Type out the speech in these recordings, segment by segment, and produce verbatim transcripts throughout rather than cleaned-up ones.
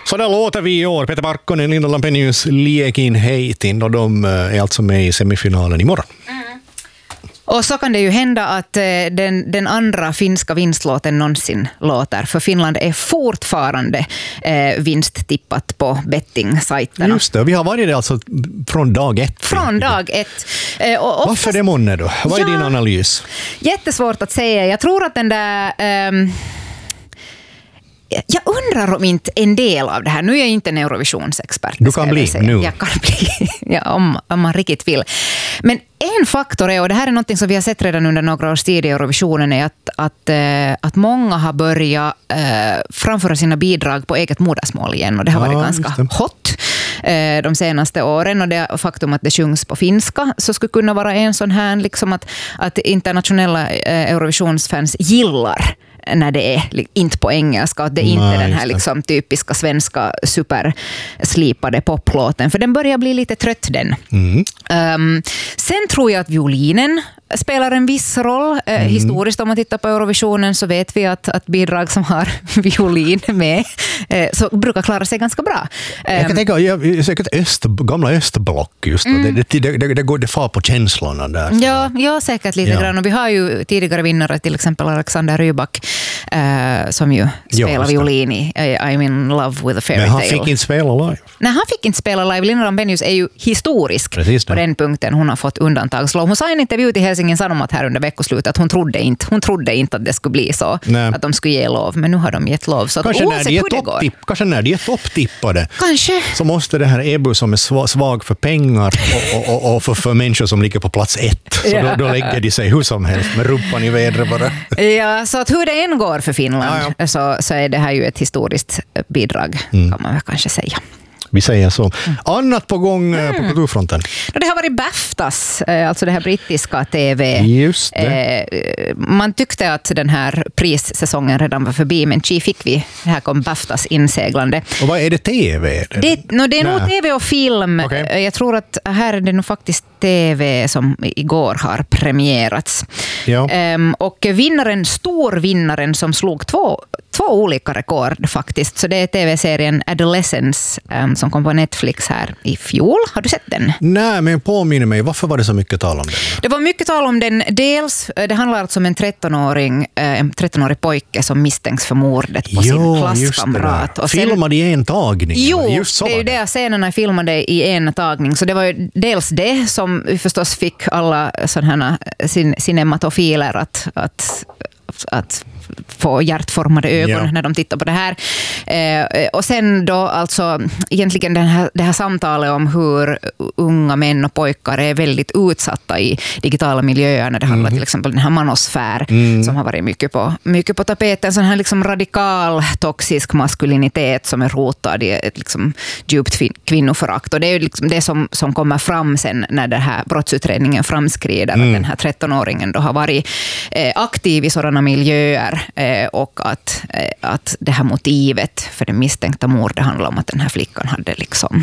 Så där låter vi i år. Peter Parkkonen, Linda Lampenius, Liekin Heitin, och de är alltså med i semifinalen imorgon. Mm. Och så kan det ju hända att eh, den, den andra finska vinstlåten någonsin låter. För Finland är fortfarande eh, vinsttippat på betting-sajterna. Just det, vi har varit det alltså från dag ett. Från dag ett. Eh, och oftast, varför det månne då? Vad är ja, din analys? Jättesvårt att säga. Jag tror att den där... Eh, Jag undrar om inte en del av det här, nu är jag inte en Eurovisionsexpert. Du kan bli nu. Jag kan bli, ja, om, om man riktigt vill. Men en faktor är, och det här är något som vi har sett redan under några års tid i Eurovisionen, är att, att, att många har börjat äh, framföra sina bidrag på eget modersmål igen. Och det har varit ja, ganska hot äh, de senaste åren. Och det faktum att det sjungs på finska så skulle kunna vara en sån här, liksom att, att internationella äh, Eurovisionsfans gillar när det är inte på engelska, att det är inte Nej, den här liksom typiska svenska superslipade poplåten, för den börjar bli lite trött den. Mm. Um, sen tror jag att violinen spelar en viss roll. Mm. Eh, historiskt om man tittar på Eurovisionen så vet vi att, att bidrag som har violin med eh, så brukar klara sig ganska bra. Jag kan um, tänka, jag, säkert öst, gamla östblock just mm. det, det, det, det går det far på känslorna där. Ja, ja, säkert lite ja. grann. Och vi har ju tidigare vinnare, till exempel Alexander Rybak eh, som ju spelar violin i I'm in love with a fairy tale. Men han fick inte spela live. Nej, han fick inte spela live. Linda Lampenius är ju historisk på den punkten. Hon har fått undantagslov. Hon sa i en intervju till Helsingin Sanomat här under veckoslutet att hon trodde inte, hon trodde inte att det skulle bli så. Nej. Att de skulle ge lov. Men nu har de gett lov. Så kanske, att, när de är topp, tipp, kanske när de är topptippade kanske. Så måste det här E B U som är svag för pengar och, och, och för, för människor som ligger på plats ett. Så ja. då, då lägger de sig hur som helst med rumpan i vädret bara. Ja, så att hur det än går för Finland ja, ja. Så, så är det här ju ett historiskt bidrag mm. kan man väl kanske säga. Vi säger så. Mm. Annat på gång mm. på kulturfronten. Det har varit BAFTAs, alltså det här brittiska T V. Just det. Man tyckte att den här prissäsongen redan var förbi, men chi fick vi. Här kom BAFTAs inseglande. Och vad är det T V? Det, no, det är nog T V och film. Okay. Jag tror att här är det nog faktiskt T V som igår har premierats. Ja. Um, och vinnaren, storvinnaren som slog två, två olika rekord faktiskt. Så det är T V-serien Adolescence um, som kom på Netflix här i fjol. Har du sett den? Nej, men påminner mig. Varför var det så mycket tal om den? Det var mycket tal om den. Dels, det handlar alltså om en trettonåring, en trettonårig pojke som misstänks för mordet på jo, sin klasskamrat. Och sen, filmade i en tagning. Jo, just så det är ju det. Scenerna filmade i en tagning. Så det var ju dels det som vi förstås fick alla sådana här cinematofiler att, att, att få hjärtformade ögon ja. när de tittar på det här. Eh, och sen då alltså egentligen den här, det här samtalet om hur unga män och pojkar är väldigt utsatta i digitala miljöer när det handlar mm. till exempel den här manosfär mm. som har varit mycket på, mycket på tapeten. Sån här liksom radikal toxisk maskulinitet som är rotad i ett liksom djupt kvinnoförakt. Och det är ju liksom det som, som kommer fram sen när den här brottsutredningen framskrider mm. att den här trettonåringen då har varit eh, aktiv i sådana miljöer och att, att det här motivet för det misstänkta mordet handlar om att den här flickan hade liksom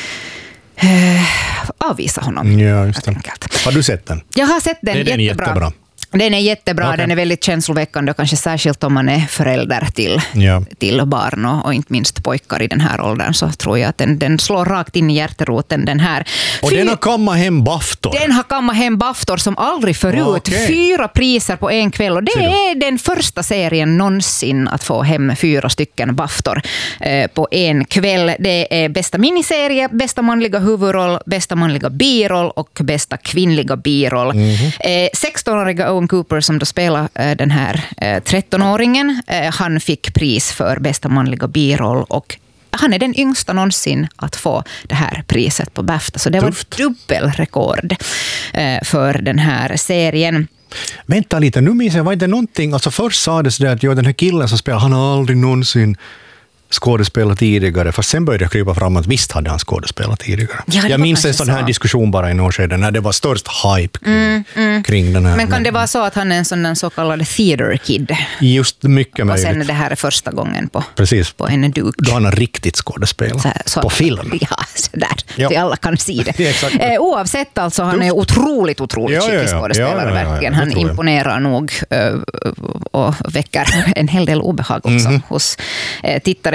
eh, avvisat honom. Ja, just det. Har du sett den? Jag har sett den, det är den jättebra. jättebra. Den är jättebra, okay. Den är väldigt känsloväckande och kanske särskilt om man är förälder till, ja. till barn och, och inte minst pojkar i den här åldern, så tror jag att den, den slår rakt in i hjärteroten den här. Och Fy- den har kammat hem BAFTOR. Den har kammat hem BAFTOR som aldrig förut. Okay. Fyra priser på en kväll och det är den första serien någonsin att få hem fyra stycken BAFTOR eh, på en kväll. Det är bästa miniserie, bästa manliga huvudroll, bästa manliga biroll och bästa kvinnliga biroll. Mm-hmm. Eh, sextonåriga Owen Cooper som då spelar eh, den här eh, trettonåringen. Eh, han fick pris för bästa manliga biroll och han är den yngsta någonsin att få det här priset på BAFTA. Så det Tuft. var dubbelrekord eh, för den här serien. Vänta lite, nu minns jag, var inte någonting, alltså först sa det så där att jo, den här killen som spelar, han har aldrig någonsin skådespelare tidigare, för sen började jag krypa fram att visst hade han skådespelare tidigare. Ja, jag minns en sån här så. diskussion bara i några skeden när det var störst hype kring, mm, mm. kring den här. Men kan det vara så att han är en sån så kallad theater kid? Just mycket möjligt. Och sen det här är första gången på, Precis. på en duk. Då han har riktigt skådespelare så, så, på film. Ja, sådär. Ja. Så alla kan se det. Exakt. Eh, oavsett alltså, han är otroligt, otroligt ja, skicklig ja, ja. skådespelare. Ja, ja, ja, ja. verkligen. Han imponerar nog uh, och väcker en hel del obehag också mm. hos uh, tittaren.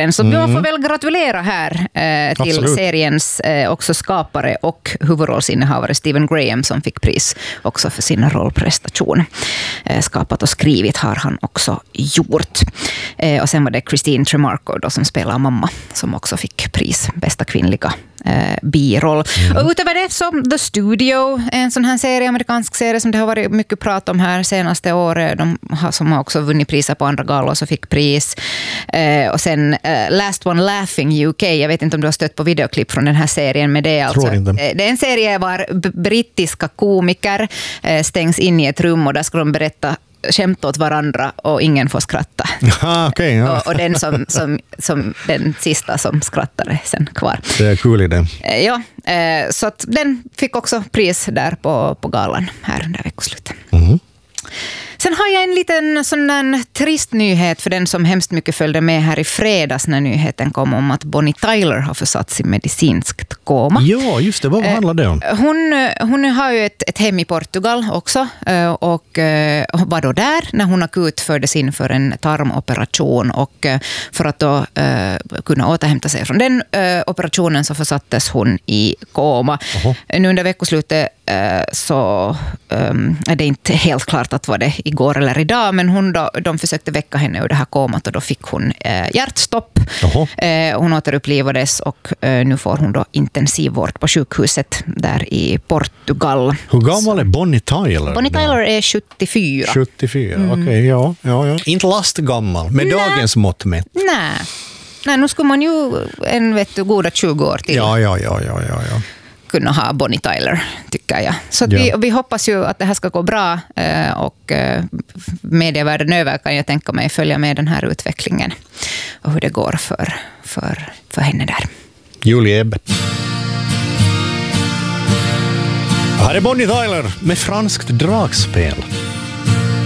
serien. Så mm. man får väl gratulera här eh, till Absolut. seriens eh, också skapare och huvudrollsinnehavare Stephen Graham som fick pris också för sin rollprestation. Eh, skapat och skrivit har han också gjort. Eh, och sen var det Christine Tremarco då, som spelar mamma som också fick pris, bästa kvinnliga eh, biroll. Mm. Och utöver det så The Studio, en sån här serie, amerikansk serie som det har varit mycket prat om här senaste året. De har, som har också vunnit priser på andra galor så fick pris. Eh, och sen eh, Last One Laughing U K. Jag vet inte om du har stött på videoklipp från den här serien med det. Alltså, eh, det är en serie var b- brittiska komiker eh, stängs in i ett rum och där ska de berätta skämt åt varandra och ingen får skratta. Ah, okay, ja. och, och den som, som, som den sista som skrattar är sen kvar. Det är kul i den. Ja, så att den fick också pris där på, på galan här under veckoslutet. Mm. Sen har jag en liten sån där trist nyhet för den som hemskt mycket följde med här i fredags när nyheten kom om att Bonnie Tyler har försatts i medicinskt koma. Ja, just det. Vad handlar det om? Hon, hon har ju ett, ett hem i Portugal också och var då där när hon akut fördes in för en tarmoperation och för att då uh, kunna återhämta sig från den uh, operationen så försattes hon i koma. Aha. Nu under veckoslutet uh, så um, är det inte helt klart att var det igår eller idag, men hon då, de försökte väcka henne ur det här komat och då fick hon eh, hjärtstopp. Eh, hon återupplivades och eh, nu får hon då intensivvård på sjukhuset där i Portugal. Hur gammal är Bonnie Tyler? Bonnie Tyler är sjuttiofyra. sjuttiofyra, mm. okej, okay, ja, ja, ja. Inte lastgammal, med Nä. dagens mått mätt. Nej. Nej, nu skulle man ju en vet du, goda tjugo år till. Ja, ja, ja, ja, ja, ja. kunna ha Bonnie Tyler, tycker jag. Så att ja. vi, vi hoppas ju att det här ska gå bra och medievärlden över kan jag tänka mig följa med den här utvecklingen och hur det går för, för, för henne där. Julie Ebbe. Här är Bonnie Tyler med franskt dragspel.